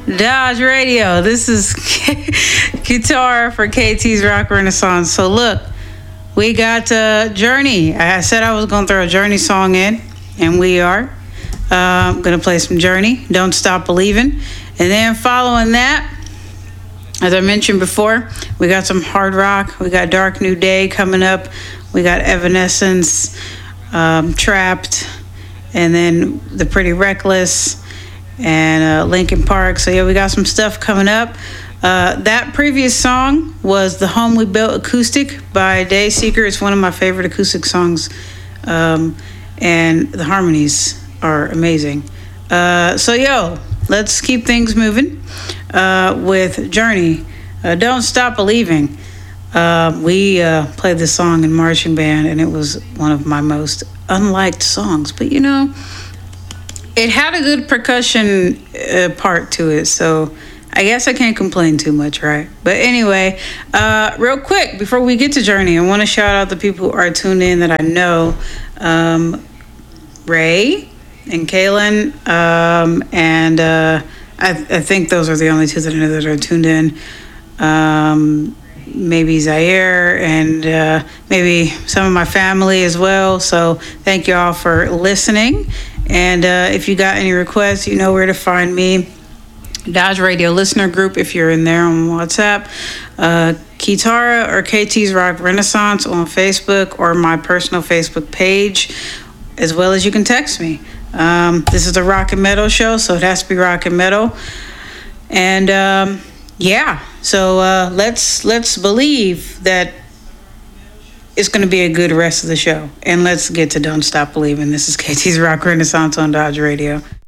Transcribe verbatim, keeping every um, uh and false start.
Dodge Radio. This is Guitar for K T's Rock Renaissance. So look, we got uh, Journey. I said I was going to throw a Journey song in, and we are. Uh, I'm going to play some Journey, Don't Stop Believing. And then following that, as I mentioned before, we got some hard rock. We got Dark New Day coming up. We got Evanescence, um, Trapped, and then The Pretty Reckless, and uh, Linkin Park. So yeah, we got some stuff coming up. Uh, that previous song was The Home We Built Acoustic by Dayseeker. It's one of my favorite acoustic songs, um, and the harmonies are amazing. Uh, so yo, let's keep things moving uh, with Journey, uh, Don't Stop Believing. Uh, we uh, played this song in marching band, and it was one of my most unliked songs. But you know, it had a good percussion uh, part to it, so I guess I can't complain too much, right? But anyway, uh, real quick, before we get to Journey, I want to shout out the people who are tuned in that I know. Um, Ray and Kaylin, um, and uh, I, I think those are the only two that I know that are tuned in. Um, maybe Zaire, and uh, maybe some of my family as well. So thank you all for listening. And uh, if you got any requests, you know where to find me. Dodge Radio Listener Group, if you're in there on WhatsApp. Uh, Kitara or K T's Rock Renaissance on Facebook, or my personal Facebook page, as well as you can text me. Um, this is a rock and metal show, so it has to be rock and metal. And um, yeah, so uh, let's let's believe that it's going to be a good rest of the show. And let's get to Don't Stop Believing. This is K T's Rock Renaissance on Dodge Radio.